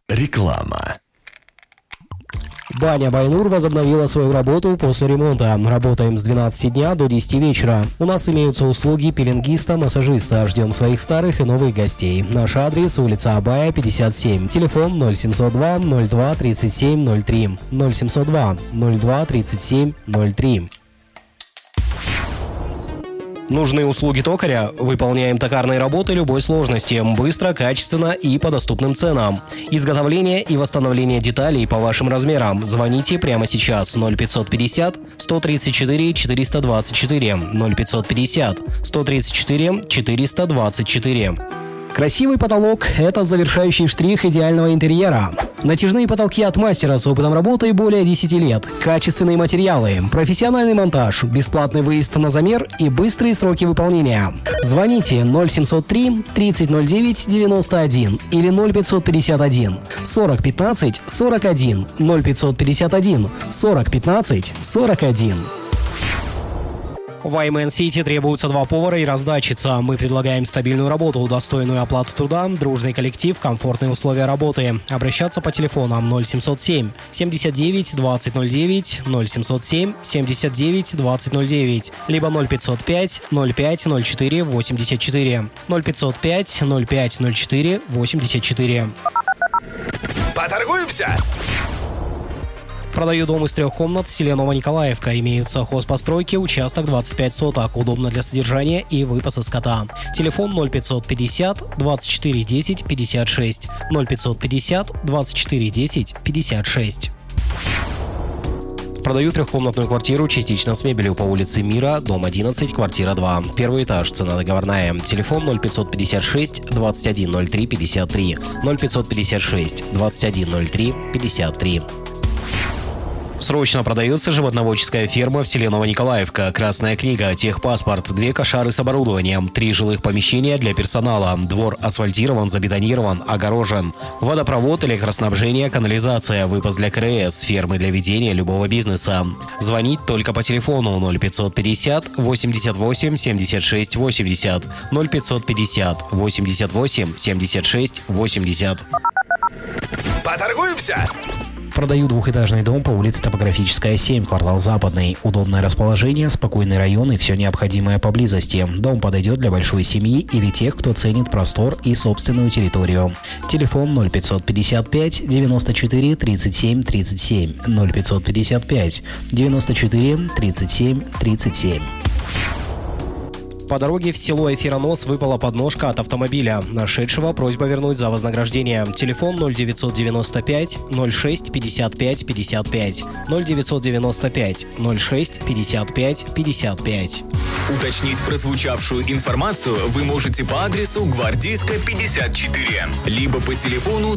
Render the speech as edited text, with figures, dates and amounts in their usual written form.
Реклама. Баня Байнур возобновила свою работу после ремонта. Работаем с 12 дня до 10 вечера. У нас имеются услуги пеленгиста, массажиста. Ждем своих старых и новых гостей. Наш адрес: улица Абая, 57. Телефон 0702 02 37 03. 0702 02 37 03. Нужны услуги токаря? Выполняем токарные работы любой сложности. Быстро, качественно и по доступным ценам. Изготовление и восстановление деталей по вашим размерам. Звоните прямо сейчас. 0550 134 424. 0550 134 424. Красивый потолок – это завершающий штрих идеального интерьера. Натяжные потолки от мастера с опытом работы более 10 лет. Качественные материалы, профессиональный монтаж, бесплатный выезд на замер и быстрые сроки выполнения. Звоните 0703 3009 91 или 0551 40 15 41 0551 40 15 41. В Аймен Сити требуются 2 повара и раздатчица. Мы предлагаем стабильную работу, достойную оплату труда, дружный коллектив, комфортные условия работы. Обращаться по телефонам 0707 79 2009, 0707 79 2009, либо 0505 05 04 84, 0505 05 04 84. Поторгуемся? Продаю дом из 3 комнат в селе Новониколаевка. Имеются хозпостройки, участок 25 соток. Удобно для содержания и выпаса скота. Телефон 0550 24 10 56. 0550 24 10 56. Продаю 3-комнатную квартиру частично с мебелью по улице Мира, дом 11, квартира 2. Первый этаж, цена договорная. Телефон 0556 2103 53. 0556 2103 53. Срочно продается животноводческая ферма в селе Новониколаевка. Красная книга, техпаспорт, 2 кошары с оборудованием, 3 жилых помещения для персонала. Двор асфальтирован, забетонирован, огорожен. Водопровод, электроснабжение, канализация, выпас для КРС, фермы для ведения любого бизнеса. Звонить только по телефону 0550 88 76 80. 0550 88 76 80. Поторгуемся? Продаю 2-этажный дом по улице Топографическая, 7, квартал Западный. Удобное расположение, спокойный район и все необходимое поблизости. Дом подойдет для большой семьи или тех, кто ценит простор и собственную территорию. Телефон 0555 94 37 37. 0555 94 37 37. По дороге в село Эфиронос выпала подножка от автомобиля. Нашедшего просьба вернуть за вознаграждение. Телефон 0995 06 55 55. 0995 06 55 55. Уточнить прозвучавшую информацию вы можете по адресу Гвардейская, 54, либо по телефону